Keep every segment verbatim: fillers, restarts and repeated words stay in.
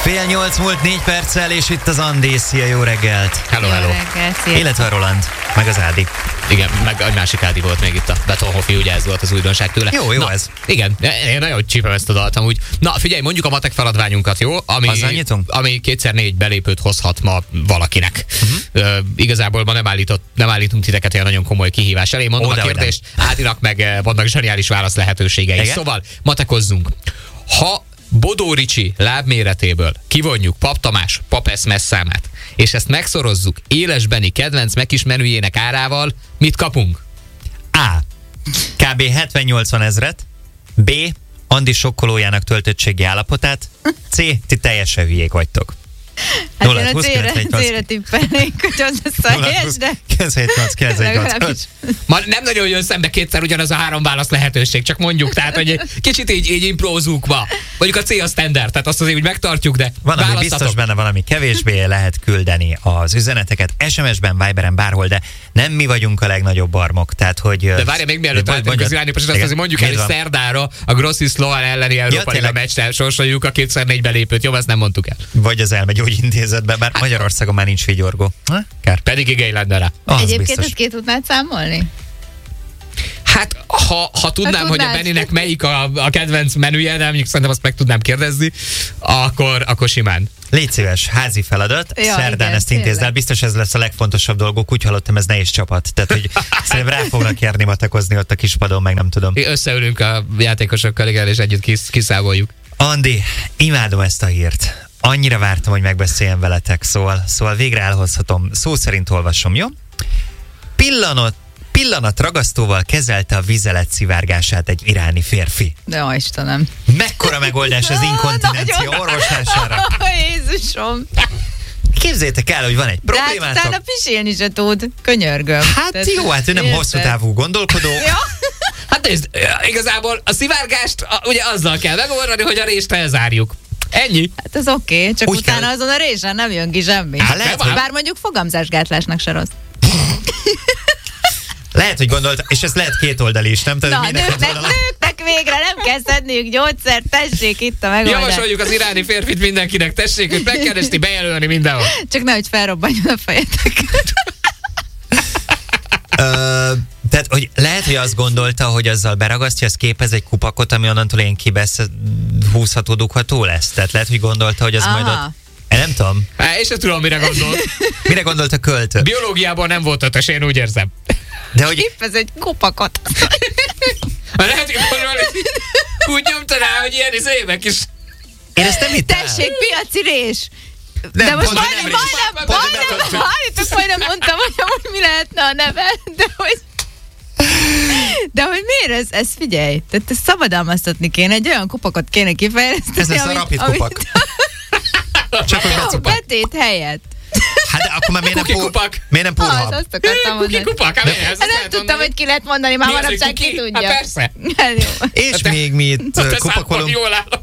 Fél nyolc múlt négy perccel, és itt az Andi. Szia, jó reggelt! Hello, hello! Illetve a Roland, meg az Ádi. Igen, meg egy másik Ádi volt még itt a Betonhofi, ugye ez volt az újdonság tőle. Jó, jó Na, ez. Igen, én nagyon csípem ezt a dalt amúgy. Na figyelj, mondjuk a matek feladványunkat, jó? Ami, ami kétszer négy belépőt hozhat ma valakinek. Uh-huh. Uh, igazából ma nem, állított, nem állítunk titeket olyan nagyon komoly kihívás elé. Mondom Ó, a kérdést, Ádinak meg vannak zseniális válasz lehetőségei. Igen? Szóval matekozzunk. Ha Bodó Ricsi lábméretéből kivonjuk Pap Tamás Pap eszmes számát, és ezt megszorozzuk élesbeni kedvenc megkis menüjének árával, mit kapunk? A. Kb. hetven-nyolcvan ezret. B. Andi sokkolójának töltöttségi állapotát. C. Ti teljesen hülyék vagytok. Hát én a célra tippelnék, hogy az lesz a helyes, de... kilencvennyolc Ma nem nagyon jön szembe kétszer ugyanaz a három válasz lehetőség, csak mondjuk, tehát, hogy kicsit így, így imprózunk ma. Mondjuk a C a standard, tehát azt azért úgy megtartjuk, de van, ami biztos benne, valami kevésbé lehet küldeni az üzeneteket, es em es-ben, Viberen, bárhol, de nem mi vagyunk a legnagyobb barmok, tehát hogy... De várja, még mielőtt álltunk az irányba, és azt azért mondjuk el, hogy szerdára a Grossi Slovan elleni Európa Liga meccsel sorsoljuk a kétszer négy belépőt, jó, ezt nem mondtuk el. Vagy az elmegyógyintézetben, bár hát, Magyarországon már nincs vigyorgó. Kár. Pedig igény lenne rá. Az Egyébként biztos. Ezt ki tudnád számolni? Hát, ha, ha tudnám, hát, hogy a Benninek melyik a, a kedvenc menüje, de mondjuk szerintem azt meg tudnám kérdezni, akkor, akkor simán. Légy szíves, házi feladat, ja, szerdán igen, ezt intézd el, biztos ez lesz a legfontosabb dolgok, úgy hallottam, ez nehéz csapat, tehát hogy szerintem rá fognak érni matekozni ott a kispadon, meg nem tudom. Összeülünk a játékosokkal, igen, és együtt kis, kiszámoljuk. Andi, imádom ezt a hírt. Annyira vártam, hogy megbeszéljem veletek, szóval, szóval végre elhozhatom. Szó szerint olvasom, jó? Pillanat, pillanat ragasztóval kezelte a vizelet szivárgását egy iráni férfi. De ó, Istenem. Mekkora megoldás az inkontinencia orvoslására? Jézusom! Képzeljétek el, hogy van egy problémátok. De hát utána pisilni se tud. Könyörgöm. Hát tehát jó, hát ő nem érted. Hosszú távú gondolkodó. Ja. Hát nézd, igazából a szivárgást a, ugye azzal kell megoldani, hogy a rést elzárjuk. Ennyi. Hát ez oké, okay, csak úgy utána kell... azon a résen nem jön ki semmi. Hát lehet, hogy... Bár mondjuk fogamzásgátlásnak se rossz. Lehet, hogy gondolta, és ez lehet két oldali is, nem? Na, nőknek, nőknek végre nem kell szedniük gyógyszert, tessék itt a megoldás. Javasoljuk az iráni férfit mindenkinek, tessék őt megkeresni, bejelölni mindenhol. Csak nehogy felrobbanjon a fejetek. Ö, tehát, hogy lehet, hogy azt gondolta, hogy azzal beragasztja, az képez egy kupakot, ami onnantól én kibesz húzható, dugható lesz. Tehát lehet, hogy gondolta, hogy az Aha. majd ott... Én nem tudom. Há, és sem tudom, mire gondolt. Mire gondolt a költő? Biológiában nem volt ötös, én úgy érzem. De hogy... Képez egy kupakot. Lehet, hogy úgy nyomta rá, hogy ilyen izémek is. Én ezt nem hittem. Tessék, piaci rés. Nem, de most majdnem, majdnem, majdnem, halljátok, majdnem mondtam, hogy amúgy mi lehetne a neve, de hogy... De hogy miért ez, ez figyelj, tehát ezt szabadalmaztatni kéne, egy olyan kupakot kéne kifejleszteni, ez lesz a rapid kupak. Csak hogy becupak. Betét helyett. Hát de akkor már miért nem, pur, miért nem purhab? Ah, azt akartam mondani. Kupak, hát hát nem tudtam, mondani. Hogy ki lehet mondani, már manapság ki tudja. Hát persze. És hát még mi itt kupakolunk. Jól állom.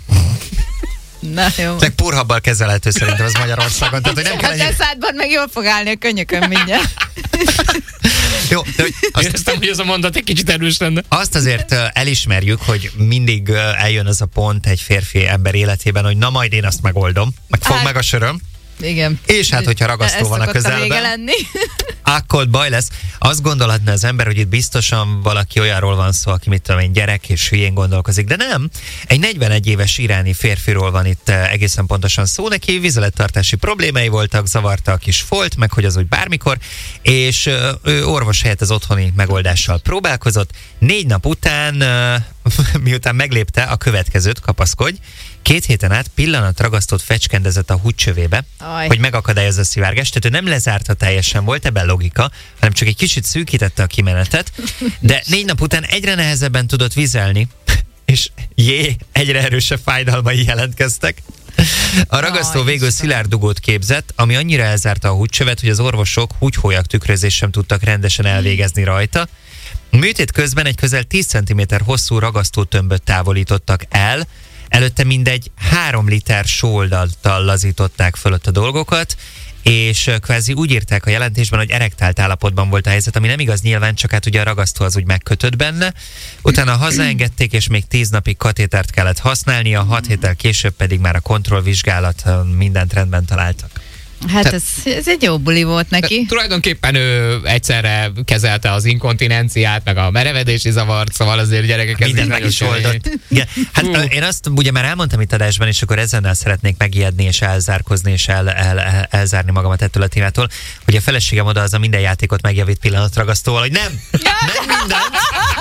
Na jó. Csak purhabbal kezelhető szerintem az Magyarországon. Tehát, hogy nem kell a te szádban meg jól fog állni a könyökön mindjárt. Jó, de hogy azt, éreztem, hogy ez a mondat egy kicsit erős lenne. Azt azért elismerjük, hogy mindig eljön az a pont egy férfi ember életében, hogy na majd én azt megoldom, meg fog hát, meg a söröm. Igen. És hát, hogyha ragasztó van a közelben, akkor baj lesz. Azt gondolhatna az ember, hogy itt biztosan valaki olyanról van szó, aki mit tudom én, gyerek és hülyén gondolkozik, de nem. Egy negyvenegy éves iráni férfiról van itt egészen pontosan szó, neki vizelettartási problémái voltak, zavarta a kis folt, meg hogy az úgy bármikor, és ő orvos helyett az otthoni megoldással próbálkozott. Négy nap után, miután meglépte a következőt, kapaszkodj, két héten át pillanat ragasztott fecskendezett a húgycsövébe, Aj. hogy megakadályozza a szivárgást, tehát ő nem lezárta teljesen, volt ebben logika, hanem csak egy kicsit szűkítette a kimenetet, de négy nap után egyre nehezebben tudott vizelni, és jé, egyre erősebb fájdalmai jelentkeztek. A ragasztó végül szilárd dugót képzett, ami annyira elzárta a húgycsövet, hogy az orvosok húgyhólyak tükrözést sem tudtak rendesen elvégezni rajta. Műtét közben egy közel tíz centiméter hosszú ragasztótömböt távolítottak el, előtte mindegy három liter sóldaltal lazították fölött a dolgokat, és kvázi úgy írták a jelentésben, hogy erektált állapotban volt a helyzet, ami nem igaz nyilván, csak hát ugye a ragasztó az úgy megkötött benne. Utána hazaengedték, és még tíz napig katétert kellett használnia, hat héttel később pedig már a kontrollvizsgálat mindent rendben találtak. Hát Te, ez, ez egy jó buli volt neki. Tulajdonképpen ő egyszerre kezelte az inkontinenciát, meg a merevedési zavart, szóval azért gyerekek... Minden meg is oldott. Igen. Hát uh. én azt ugye már elmondtam itt adásban, és akkor ezennel szeretnék megijedni, és elzárkozni, és el, el, el, elzárni magamat ettől a témától, hogy a feleségem oda az a minden játékot megjavít pillanatragasztóval, hogy nem! Nem mindent!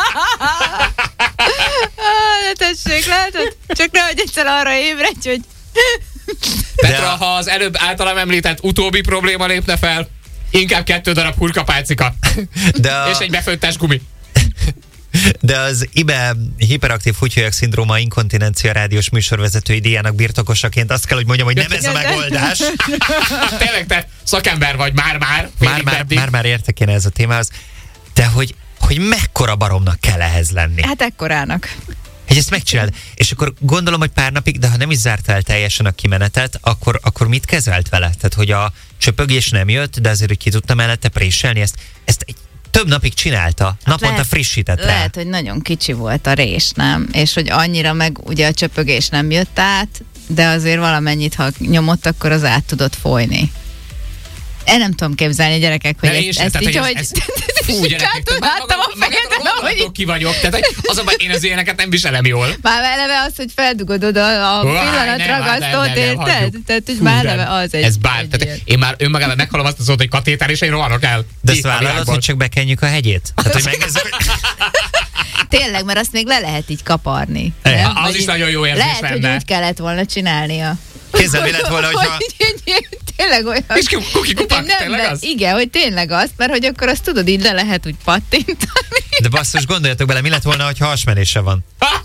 Ah, tessék, látod? Csak nehogy egyszer arra ébredj, hogy... Petra, ha az előbb általam említett utóbbi probléma lépne fel, inkább kettő darab hurkapálcika. A... és egy befőttes gumi. De az i bé e hiperaktív húgyhölgyek szindróma inkontinencia rádiós műsorvezetői díjának birtokosaként azt kell, hogy mondjam, hogy nem ez a megoldás. Tényleg te szakember vagy, már-már. Már-már, már-már értek én ez a témához. De hogy, hogy mekkora baromnak kell ehhez lenni? Hát ekkorának. Hogy ezt megcsináld. És akkor gondolom, hogy pár napig, de ha nem is zárt el teljesen a kimenetet, akkor, akkor mit kezelt vele? Tehát, hogy a csöpögés nem jött, de azért, hogy ki tudta mellette préselni, ezt, ezt egy több napig csinálta, hát naponta lehet, frissített rá. Lehet, hogy nagyon kicsi volt a rés, nem? És hogy annyira meg ugye a csöpögés nem jött át, de azért valamennyit, ha nyomott, akkor az át tudott folyni. Én nem tudom képzelni, gyerekek, hogy ezt, ezt, ezt így, hogy... Ez, fú, gyerekek, láttam a fejedet, hogy... ki vagyok, tehát azonban én az ilyeneket nem viselem jól. Már eleve az, hogy feldugod oda a pillanatragasztót, érted? Tehát, hogy már eleve az egy... Ez bár, tehát én már önmagában meghalom azt a szót, hogy katéter, és én rohanok el. De ezt vállalod, hogy csak bekenjük a hegyét? Tehát, hogy megnézzük, hogy... Tényleg, mert azt még le lehet így kaparni. Ja, az is nagyon jó érzés lehet, lenne. Hogy úgy kellett volna csinálnia. Kézzel mi lett volna, hogyha... Tényleg olyan. És kuki kupak, tényleg az? Igen, hogy tényleg azt, mert hogy akkor azt tudod, így le lehet úgy pattintani. De basszus, gondoljatok bele, mi lett volna, hogyha hasmenése van?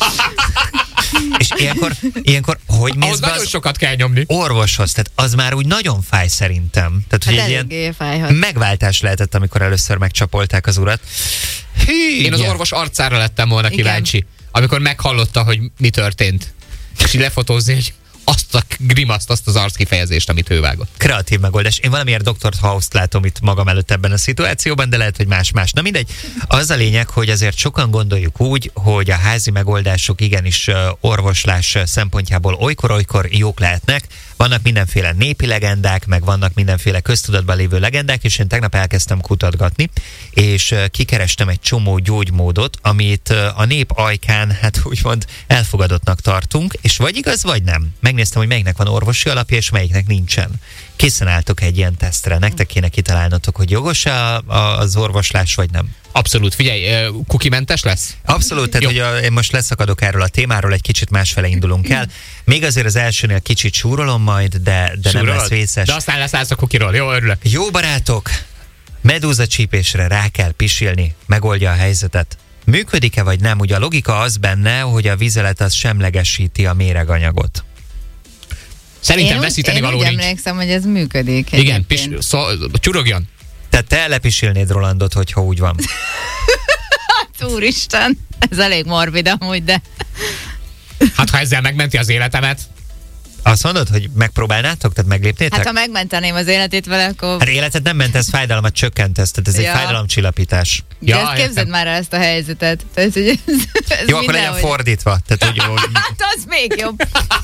És ilyenkor, ilyenkor hogy mész be nagyon sokat kell nyomni. Orvoshoz, tehát az már úgy nagyon fáj szerintem. Tehát, hogy hát egy ilyen fájhat. Megváltás lehetett, amikor először megcsapolták az urat. Hű, én az orvos arcára lettem volna kíváncsi, amikor meghallotta, hogy mi történt. És így lefotózni, hogy azt a grimaszt, azt az arckifejezést, amit ő vágott. Kreatív megoldás. Én valamiért doktor House-t látom itt magam előtt ebben a szituációban, de lehet, hogy más-más. Na mindegy. Az a lényeg, hogy azért sokan gondoljuk úgy, hogy a házi megoldások igenis orvoslás szempontjából olykor-olykor jók lehetnek. Vannak mindenféle népi legendák, meg vannak mindenféle köztudatban lévő legendák, és én tegnap elkezdtem kutatgatni, és kikerestem egy csomó gyógymódot, amit a nép ajkán, hát úgymond elfogadottnak tartunk, és vagy igaz, vagy nem. Megnéztem, hogy melyiknek van orvosi alapja, és melyiknek nincsen. Készen álltok egy ilyen tesztre, nektek kéne kitalálnotok, hogy jogos-e az orvoslás, vagy nem. Abszolút. Figyelj, kukimentes lesz? Abszolút, tehát hogy a, én most leszakadok erről a témáról, egy kicsit másfele indulunk el. Még azért az elsőnél kicsit súrolom majd, de, de nem lesz vészes. De aztán leszállsz a kukiról, jó, örülök. Jó barátok, medúza csípésre rá kell pisilni, megoldja a helyzetet. Működik-e vagy nem? Ugye a logika az benne, hogy a vizelet az semlegesíti a méreganyagot. Szerintem én veszíteni való nincs. Én úgy emlékszem, hogy ez működik. Igen, pis, szó, csurogjon. Tehát te lepisilnéd Rolandot, hogyha úgy van. Hát úristen, ez elég morbid amúgy, de... Hát ha ezzel megmenti az életemet... Azt mondod, hogy megpróbálnátok, tehát meglépnétek? Hát ha megmenteném az életét vele, akkor... Hát életet nem mentesz, fájdalmat csökkentesz, tehát ez ja. egy fájdalomcsillapítás. Ja, ja, képzeld már el ezt a helyzetet. Tehát, hogy ez, ez jó, akkor legyen hogy... fordítva. Tehát, hogy, hogy... Hát az még jobb.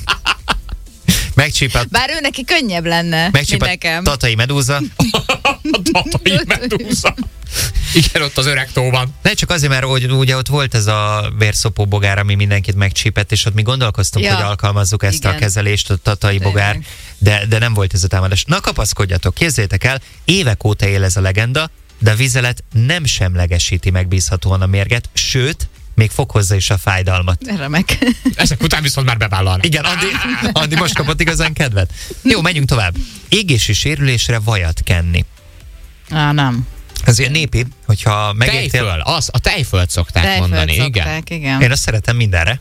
Megcsípat. Bár ő neki könnyebb lenne, mint nekem. Tatai medúza. Tatai medúza. Igen, ott az öreg tóban. Ne csak azért, mert hogy, ugye ott volt ez a vérszopó bogár, ami mindenkit megcsípett, és ott mi gondolkoztunk, ja. hogy alkalmazzuk ezt igen. a kezelést, a tatai de bogár, de, de nem volt ez a támadás. Na kapaszkodjatok, képzeljétek el, évek óta él ez a legenda, de a vizelet nem semlegesíti megbízhatóan a mérget, sőt, még fokozza is a fájdalmat. Remek. Ezek után viszont már bevállalnak. Igen, Andi, Andi most kapott igazán kedvet. Jó, menjünk tovább. Égési sérülésre vajat kenni. Á, nem. Ez ilyen népi, hogyha megértél... Tejföl, az, a tejfölt szokták tejfölt mondani, szokták, igen. igen. Én azt szeretem mindenre.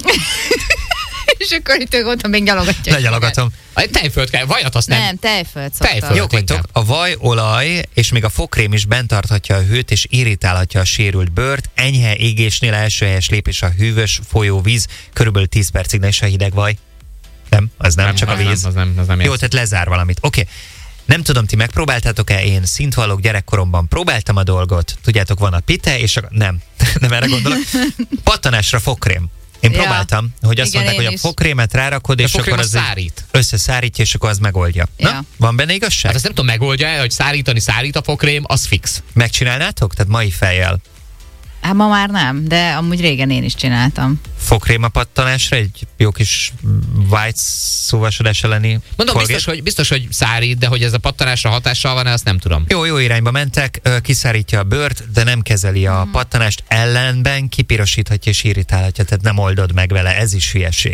És akkor itt ott még gyalogatja. Legyalogatom. A tejfölt kell, vajat azt nem. Nem, tejfölt szoktak. Tejfölt, jó, vagytok, a vaj, olaj és még a fogkrém is bent tarthatja a hőt és irritálhatja a sérült bőrt. Enyhe égésnél első helyes lépés a hűvös folyóvíz, körülbelül tíz percig, ne is a hideg vaj. Nem, az nem, nem csak a víz. Nem, az nem, az nem jó, tehát lezár valamit. Oké. Okay. Nem tudom, ti megpróbáltátok-e, én szintvallók gyerekkoromban próbáltam a dolgot. Tudjátok, van a pite, és a... nem, nem erre gondolok. Pattanásra fogkrém. Én ja. próbáltam, hogy azt igen, mondták, hogy a fogkrémet rárakod, és akkor az szárít. összeszárítja, és akkor az megoldja. Ja. Na, van benne igazság? Hát azt nem tudom, megoldja, hogy szárítani szárít a fogkrém, az fix. Megcsinálnátok? Tehát mai fejjel? Hát ma már nem, de amúgy régen én is csináltam. Fogkréma pattanásra egy jó kis white szóvasodás elleni Mondom, biztos hogy, biztos, hogy szárít, de hogy ez a pattanásra hatással van, azt nem tudom. Jó, jó irányba mentek, kiszárítja a bőrt, de nem kezeli a hmm. pattanást, ellenben kipirosíthatja és irritálhatja, tehát nem oldod meg vele, ez is hülyeség.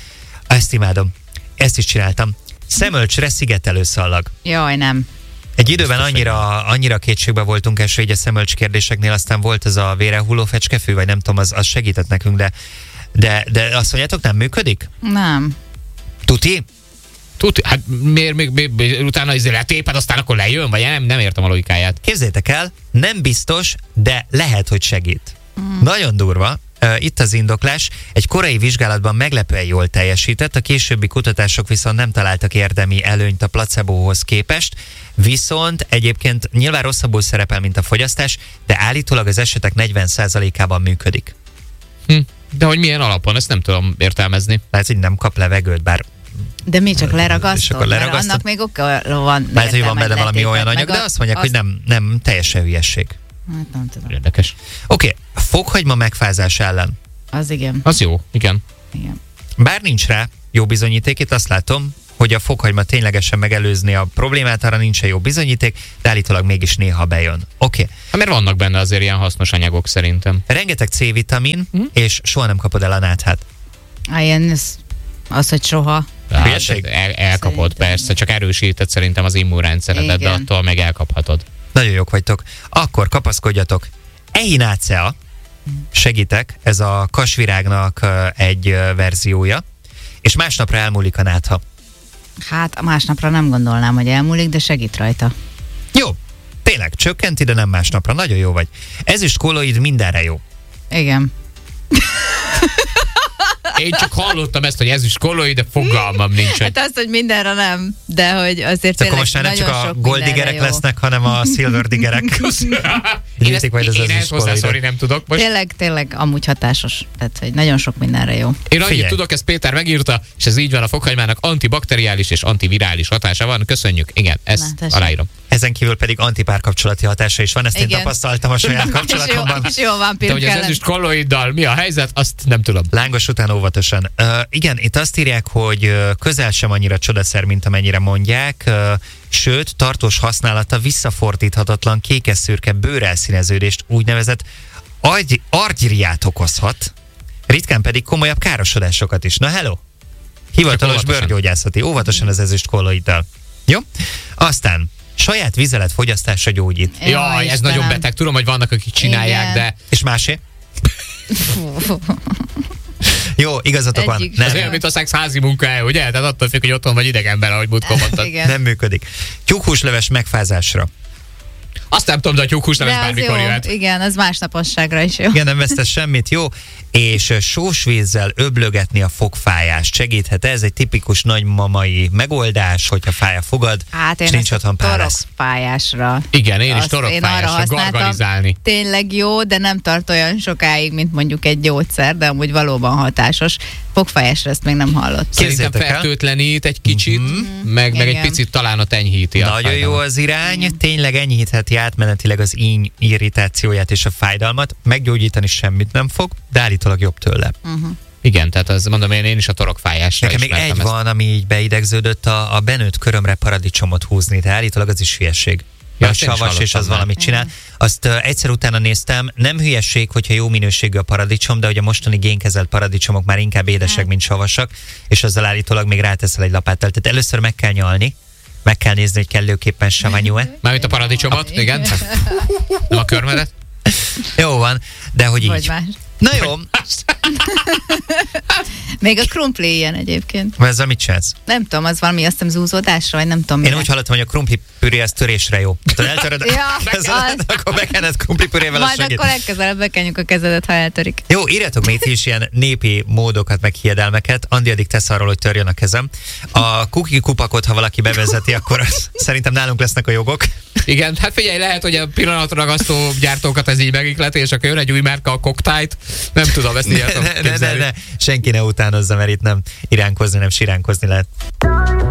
Ezt imádom. Ezt is csináltam. Szemölcsre szigetelő szallag. Jaj, nem. Egy időben annyira, annyira kétségbe voltunk eső, hogy a szemölcs kérdéseknél aztán volt ez a vére hulló fecskefű, vagy nem tudom, az, az segített nekünk, de, de, de azt mondjátok, nem működik? Nem. Tuti? Tuti? Hát miért még, még, még utána izé letéped, aztán akkor lejön, vagy nem, nem értem a logikáját. Képzeljétek el, nem biztos, de lehet, hogy segít. Mm. Nagyon durva. Itt az indoklás. Egy korai vizsgálatban meglepően jól teljesített, a későbbi kutatások viszont nem találtak érdemi előnyt a placebóhoz képest, viszont egyébként nyilván rosszabbul szerepel, mint a fogyasztás, de állítólag az esetek negyven százalékában működik. Hm. De hogy milyen alapon, ezt nem tudom értelmezni. Lehet, hogy nem kap levegőt, bár... De mi csak leragasztod? Mert annak még okkal van. Lehet, hogy van benne valami olyan anyag, de azt mondják, azt... hogy nem, nem teljesen hülyesség. Hát nem tudom. Érdekes. Oké, okay. Fokhagyma megfázás ellen. Az igen. Az jó, igen. Igen. Bár nincs rá jó bizonyíték, itt azt látom, hogy a fokhagyma ténylegesen megelőzni a problémát, arra nincsen jó bizonyíték, de állítólag mégis néha bejön. Oké. Okay. Hát mert vannak benne azért ilyen hasznos anyagok szerintem. Rengeteg C-vitamin, hm? és soha nem kapod el a náthát. Á, ilyen az, az, hogy soha. Hát, el, elkapod, szerintem. Persze, csak erősített szerintem az immunrendszeredet, de attól meg elkaphatod. Nagyon jók vagytok. Akkor kapaszkodjatok. Echinacea, segítek, ez a kasvirágnak egy verziója, és másnapra elmúlik a nátha. Hát másnapra nem gondolnám, hogy elmúlik, de segít rajta. Jó, tényleg, csökkenti, de nem másnapra. Nagyon jó vagy. Ezüst kolloid mindenre jó. Igen. Én csak hallottam ezt, hogy ezüst kolloid, de fogalmam nincs. Hát azt, hogy mindenre nem, de hogy azért tényleg most már nem csak a goldigerek lesznek, hanem a silverdigerek. Én ezt, én ezt hozzászólni nem tudok most. Tényleg, tényleg amúgy hatásos. Tehát, hogy nagyon sok mindenre jó. Én annyit Figyelj. tudok, ezt Péter megírta, és ez így van, a fokhagymának antibakteriális és antivirális hatása van. Köszönjük. Igen, ezt Na, aláírom. Ezen kívül pedig antipárkapcsolati hatása is van, ezt Igen. én tapasztaltam a saját kapcsolatomban. És jó, jó van, de hogy az ezüst kolloiddal mi a helyzet, azt nem tudom. Lángos után óvatosan. Uh, igen, itt azt írják, hogy uh, közel sem annyira csodaszer, mint amennyire mondják, uh, sőt, tartós használata visszafordíthatatlan kékes-szürke bőrelszíneződést, úgynevezett agy, argyriát okozhat, ritkán pedig komolyabb károsodásokat is. Na hello! Hivatalos bőrgyógyászati, óvatosan az ezüst kolloiddal. Jó? Aztán saját vizelet fogyasztása gyógyít. Jaj, Jaj ez nagyon beteg. Tudom, hogy vannak, akik csinálják, Igen. de... És másé? Jó, igazatok van. Nem. Ez olyan, mint a szexházi munka, ugye? Tehát attól függ, hogy otthon vagy idegenben, ahogy múltkor mondtad. Nem működik. Tyúkhúsleves megfázásra. Azt nem tudom, de a tyúkhúsleves bármikor jó. jöhet. Igen, az másnaposságra is jó. Igen, nem vesztesz semmit, jó. És sós vízzel öblögetni a fogfájást. Segíthet ez egy tipikus nagymamai megoldás, hogyha fáj a fogad, hát és nincs otthon párasz. Torokfájásra. Igen, én is torokfájásra, gargalizálni. Tényleg jó, de nem tart olyan sokáig, mint mondjuk egy gyógyszer, de amúgy valóban hatásos. Fogfájásra ezt még nem hallott. Szerintem fertőtlenít egy kicsit, mm-hmm. meg, meg egy picit talán a enyhíti. Nagyon jó az irány, mm. tényleg enyhítheti átmenetileg az íny irritációját és a fájdalmat. Meggyógyítani semmit nem fog, de állítólag jobb tőle. Uh-huh. Igen, tehát az, mondom én, én is a torokfájásra Nekem még egy ezt. van, ami így beidegződött, a, a benőtt körömre paradicsomot húzni, de állítólag az is hülyeség. Ja, a savas, és az valamit csinál. Azt uh, egyszer utána néztem, nem hülyeség, hogyha jó minőségű a paradicsom, de hogy a mostani génkezelt paradicsomok már inkább édesek, mint savasak, és azzal állítólag még ráteszel egy lapáttal. Tehát először meg kell nyalni, meg kell nézni, hogy kellőképpen savanyú-e. Mármint a paradicsomot, a... igen. Nem a körmedet. Jó van, de hogy így. Vagy más. Na jó. Még a krumpli ilyen egyébként. Mert ezzel mit csinálsz? Nem tudom, az valami, azt hiszem zúzódásra, vagy nem tudom. Én mire. úgy hallottam, hogy a krumpli püré az törésre jó. Tehát eltöröd a Ja, kezedet, akkor bekened krumpli pürével, az Majd segít. akkor legközelebb bekenjük a kezedet, ha eltörik. Jó, írjatok még is ilyen népi módokat, meg hiedelmeket. Andi addig tesz arról, hogy törjön a kezem. A kuki kupakot, ha valaki bevezeti, akkor az, szerintem nálunk lesznek a jogok. Igen, hát figyelj, lehet, hogy a pillanatragasztó gyártókat ez így megikleti, és akkor jön egy új márka, a Cocktail-t. Nem tudom, ezt így ne, ne, ne, ne, ne, senki ne utánozza, mert itt nem iránkozni, nem siránkozni lehet.